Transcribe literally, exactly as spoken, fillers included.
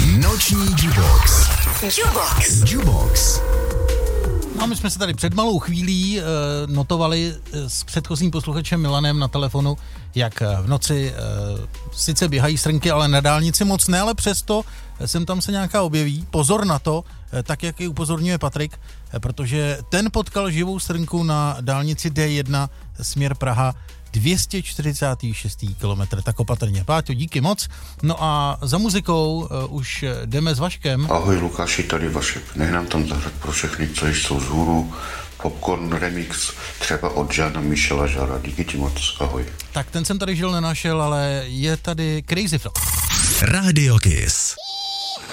Noční Jubox. Jubox. Jubox. No, my jsme se tady před malou chvílí e, notovali s předchozím posluchačem Milanem na telefonu, jak v noci e, sice běhají srnky, ale na dálnici moc ne, ale přesto sem tam se nějaká objeví. Pozor na to, e, tak jak ji upozorňuje Patrik, e, protože ten potkal živou srnku na dálnici D jedna směr Praha, dvě stě čtyřicátý šestý kilometr, tak opatrně. Páťo, díky moc. No a za muzikou uh, už jdeme s Vaškem. Ahoj Lukáši, tady Vašek. Nech nám tam zahrát pro všechny, co jsou vzhůru. Popcorn remix, třeba od Žána Michela Žara. Díky ti moc, ahoj. Tak ten jsem tady žil nenašel, ale je tady Crazy Frog. Radio Kiss.